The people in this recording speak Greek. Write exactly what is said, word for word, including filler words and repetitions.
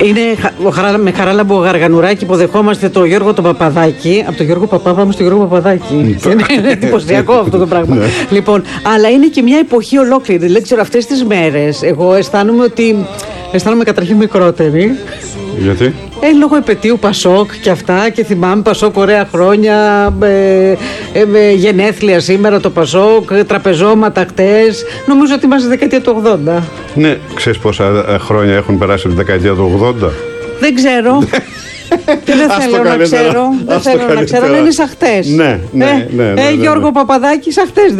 Είναι με Χαράλαμπο Γαργανουράκη υποδεχόμαστε τον Γιώργο τον Παπαδάκη. Από τον Γιώργο Παπά πάμε στον Γιώργο Παπαδάκη. Είναι εντυπωσιακό αυτό το πράγμα. Λοιπόν, αλλά είναι και μια εποχή ολόκληρη. Δηλαδή, ξέρω, αυτές τις μέρες εγώ αισθάνομαι ότι. Αισθάνομαι καταρχήν μικρότερη. Γιατί? Ε, λόγω επετείου Πασόκ και αυτά, και θυμάμαι Πασόκ ωραία χρόνια, ε, ε, ε, γενέθλια σήμερα το Πασόκ, τραπεζώματα χτες. Νομίζω ότι είμαστε στη δεκαετία του ογδόντα. Ναι, ξέρεις πόσα χρόνια έχουν περάσει από τη δεκαετία του ογδόντα? Δεν ξέρω. Και δεν θέλω να ξέρω. Δεν θέλω να ξέρω, αλλά είναι σαν χτες. Ναι, ναι, ναι. Ε, Γιώργο Παπαδάκη, σαν χτες.